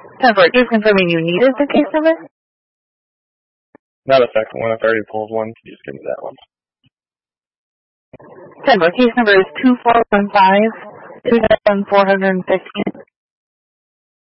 10-4, case confirming you needed the case number? Not a second one. I've already pulled one. Can you just give me that one? 10-4, case number is 2415-29415.